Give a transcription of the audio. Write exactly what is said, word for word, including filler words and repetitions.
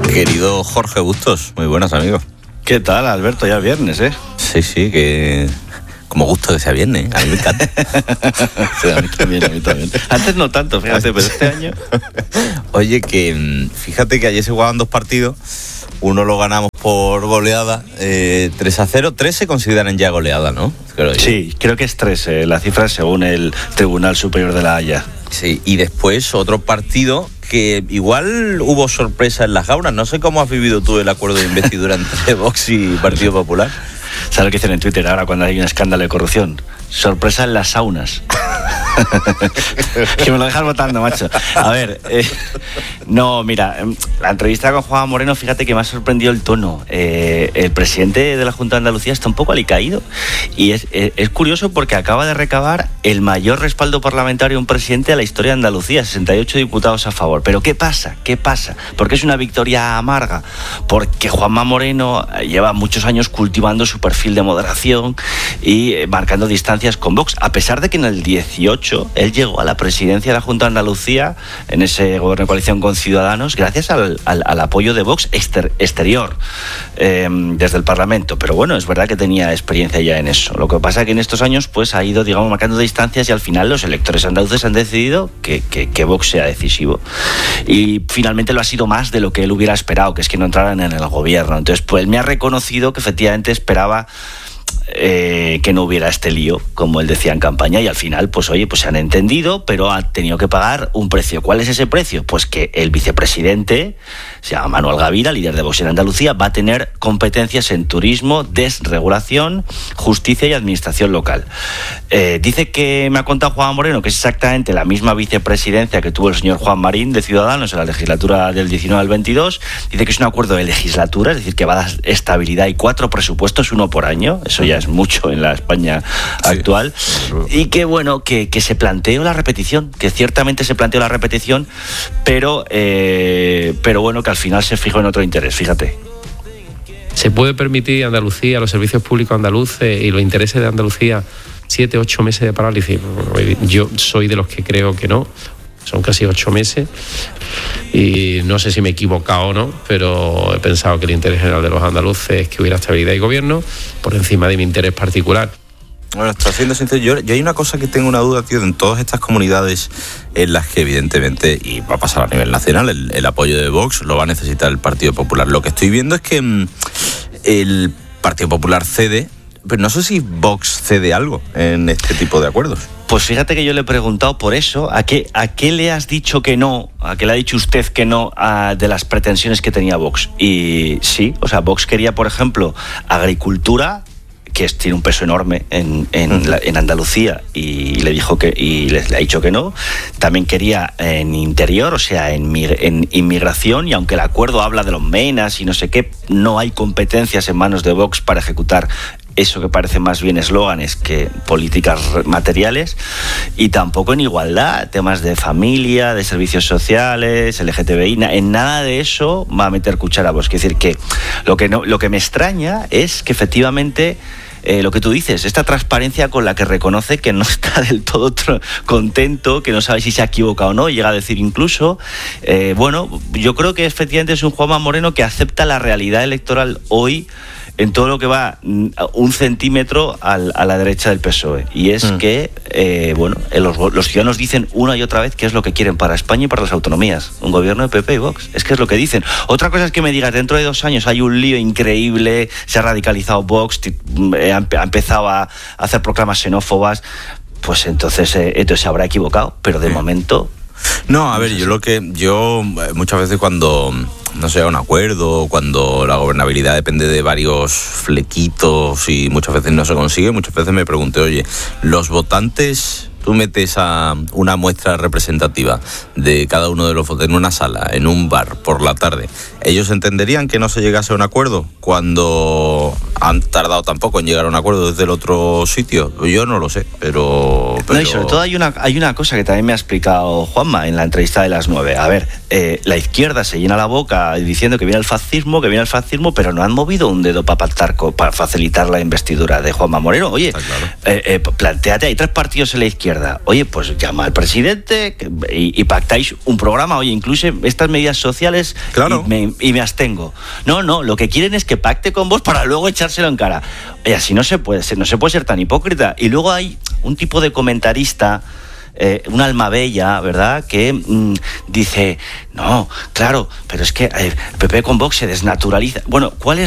Querido Jorge Bustos, muy buenas, amigos. ¿Qué tal, Alberto? Ya viernes, ¿eh? Sí, sí, que... Como gusto que sea viernes, ¿eh? A mí me encanta. Sí, a mí también, a mí también. Antes no tanto, fíjate, pero este año... Oye, que fíjate que ayer se jugaban dos partidos. Uno lo ganamos por goleada, eh, tres a cero. Tres se consideran ya goleada, ¿no? Creo sí, creo que es tres, eh, la cifra según el Tribunal Superior de La Haya. Sí, y después otro partido que igual hubo sorpresa en las gaunas. No sé cómo has vivido tú el acuerdo de investidura entre Vox y Partido Popular. ¿Sabes lo que dicen en Twitter ahora cuando hay un escándalo de corrupción? Sorpresa en las saunas. Que me lo dejas votando, macho. A ver, eh, no, mira, la entrevista con Juanma Moreno, fíjate que me ha sorprendido el tono. Eh, el presidente de la Junta de Andalucía está un poco alicaído y es, es, es curioso porque acaba de recabar el mayor respaldo parlamentario de un presidente de la historia de Andalucía, sesenta y ocho diputados a favor. Pero ¿qué pasa? ¿Qué pasa? ¿Por qué es una victoria amarga? Porque Juanma Moreno lleva muchos años cultivando su perfil de moderación y eh, marcando distancias con Vox, a pesar de que en el dieciocho él llegó a la presidencia de la Junta de Andalucía en ese gobierno de coalición con Ciudadanos gracias al, al, al apoyo de Vox exter, exterior eh, desde el Parlamento. Pero bueno, es verdad que tenía experiencia ya en eso. Lo que pasa es que en estos años pues ha ido, digamos, marcando distancias y al final los electores andaluces han decidido que, que, que Vox sea decisivo. Y finalmente lo ha sido más de lo que él hubiera esperado, que es que no entraran en el gobierno. Entonces, pues él me ha reconocido que efectivamente esperaba Eh, que no hubiera este lío, como él decía en campaña, y al final, pues oye, pues se han entendido, pero han tenido que pagar un precio. ¿Cuál es ese precio? Pues que el vicepresidente, se llama Manuel Gavira, líder de Vox en Andalucía, va a tener competencias en turismo, desregulación, justicia y administración local. Eh, dice que me ha contado Juan Moreno que es exactamente la misma vicepresidencia que tuvo el señor Juan Marín de Ciudadanos en la legislatura del diecinueve al veintidós. Dice que es un acuerdo de legislatura, es decir, que va a dar estabilidad y cuatro presupuestos, uno por año. Eso ya es mucho en la España actual. Sí. Y que bueno, que, que se planteó la repetición, que ciertamente se planteó la repetición, pero, eh, pero bueno, que al final se fijó en otro interés, fíjate. ¿Se puede permitir Andalucía, los servicios públicos andaluces y los intereses de Andalucía siete, ocho meses de parálisis? Yo soy de los que creo que no. Son casi ocho meses y no sé si me he equivocado o no, pero he pensado que el interés general de los andaluces es que hubiera estabilidad y gobierno por encima de mi interés particular. Bueno, está siendo sincero, yo, yo hay una cosa que tengo una duda, tío, en todas estas comunidades en las que evidentemente, y va a pasar a nivel nacional, el, el apoyo de Vox lo va a necesitar el Partido Popular. Lo que estoy viendo es que mmm, el Partido Popular cede, pero no sé si Vox cede algo en este tipo de acuerdos. Pues fíjate que yo le he preguntado por eso, ¿a qué, a qué le has dicho que no? ¿A qué le ha dicho usted que no a, de las pretensiones que tenía Vox? Y sí, o sea, Vox quería, por ejemplo, agricultura, que es, tiene un peso enorme en, en, la, en Andalucía, y le dijo que y le, le ha dicho que no. También quería en interior, o sea, en, en inmigración, y aunque el acuerdo habla de los menas y no sé qué, no hay competencias en manos de Vox para ejecutar eso que parece más bien eslóganes que políticas materiales, y tampoco en igualdad, temas de familia, de servicios sociales, L G T B I, en nada de eso va a meter cuchara Vox. Es decir, que lo que, no, lo que me extraña es que efectivamente Eh, lo que tú dices, esta transparencia con la que reconoce que no está del todo tro- contento, que no sabe si se ha equivocado o no, llega a decir incluso, eh, bueno, yo creo que efectivamente es un Juanma Moreno que acepta la realidad electoral hoy en todo lo que va un centímetro al, a la derecha del P S O E. Y es mm. que, eh, bueno, los, los ciudadanos dicen una y otra vez qué es lo que quieren para España y para las autonomías. Un gobierno de P P y Vox. Es que es lo que dicen. Otra cosa es que me digas, dentro de dos años hay un lío increíble, se ha radicalizado Vox, ha empezado a hacer proclamas xenófobas, pues entonces, eh, entonces se habrá equivocado. Pero de mm. momento... No, a ver, yo lo que yo muchas veces cuando no se llega a un acuerdo, cuando la gobernabilidad depende de varios flequitos y muchas veces no se consigue, muchas veces me pregunté, oye, los votantes, tú metes a una muestra representativa de cada uno de los votantes en una sala, en un bar, por la tarde, ¿ellos entenderían que no se llegase a un acuerdo cuando han tardado tampoco en llegar a un acuerdo desde el otro sitio? Yo no lo sé, pero... pero... No, y sobre todo hay una, hay una cosa que también me ha explicado Juanma en la entrevista de las nueve. A ver, eh, la izquierda se llena la boca diciendo que viene el fascismo, que viene el fascismo, pero no han movido un dedo para pactar, para facilitar la investidura de Juanma Moreno. Oye, claro. eh, eh, plantéate, hay tres partidos en la izquierda izquierda. Oye, pues llama al presidente y, y pactáis un programa. Oye, incluye estas medidas sociales claro. y, me, y me abstengo. No, no, lo que quieren es que pacte con vos para luego echárselo en cara. Oye, así no se puede ser, no se puede ser tan hipócrita. Y luego hay un tipo de comentarista, eh, un alma bella, ¿verdad?, que mmm, dice, no, claro, pero es que eh, P P con Vox se desnaturaliza. Bueno, ¿cuál es